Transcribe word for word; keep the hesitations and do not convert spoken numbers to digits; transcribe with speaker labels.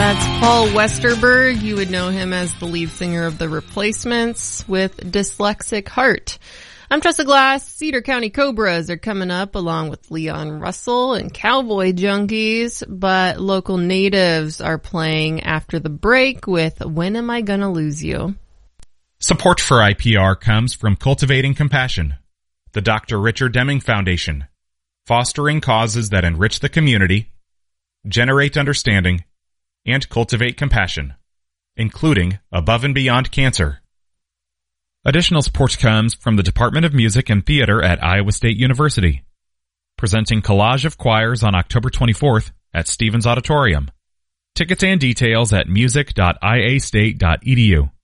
Speaker 1: That's Paul Westerberg. You would know him as the lead singer of The Replacements with Dyslexic Heart. I'm Tressa Glass. Cedar County Cobras are coming up along with Leon Russell and Cowboy Junkies, but local natives are playing after the break with When Am I Gonna Lose You?
Speaker 2: Support for I P R comes from Cultivating Compassion, the Doctor Richard Deming Foundation, fostering causes that enrich the community, generate understanding, and cultivate compassion, including Above and Beyond Cancer. Additional support comes from the Department of Music and Theater at Iowa State University, presenting Collage of Choirs on October twenty-fourth at Stevens Auditorium. Tickets and details at music dot i a state dot e d u.